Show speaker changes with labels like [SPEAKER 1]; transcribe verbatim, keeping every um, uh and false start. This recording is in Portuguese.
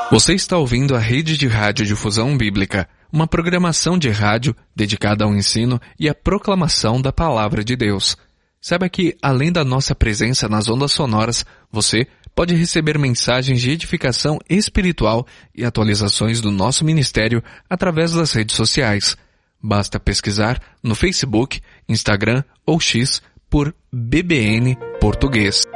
[SPEAKER 1] Você está ouvindo a Rede de Rádio Difusão Bíblica, uma programação de rádio dedicada ao ensino e à proclamação da Palavra de Deus. Saiba que, além da nossa presença nas ondas sonoras, você pode receber mensagens de edificação espiritual e atualizações do nosso ministério através das redes sociais. Basta pesquisar no Facebook, Instagram ou X por B B N Português.